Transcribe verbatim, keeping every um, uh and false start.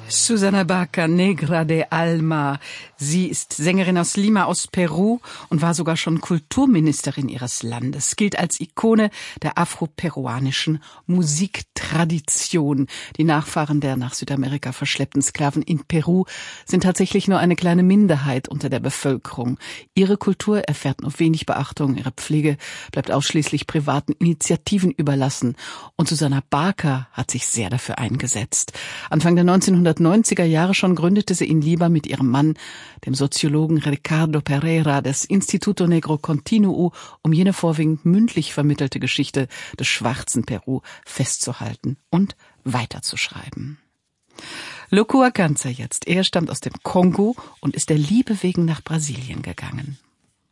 Susana Baca, Negra de Alma. Sie ist Sängerin aus Lima, aus Peru und war sogar schon Kulturministerin ihres Landes. Gilt als Ikone der afroperuanischen Musiktradition. Die Nachfahren der nach Südamerika verschleppten Sklaven in Peru sind tatsächlich nur eine kleine Minderheit unter der Bevölkerung. Ihre Kultur erfährt nur wenig Beachtung. Ihre Pflege bleibt ausschließlich privaten Initiativen überlassen. Und Susana Baca hat sich sehr dafür eingesetzt. Anfang der neunzehnhundertneunziger Jahre schon gründete sie in Lima mit ihrem Mann, dem Soziologen Ricardo Pereira, das Instituto Negro Continuo, um jene vorwiegend mündlich vermittelte Geschichte des schwarzen Peru festzuhalten und weiterzuschreiben. Lukua Kanza jetzt. Er stammt aus dem Kongo und ist der Liebe wegen nach Brasilien gegangen.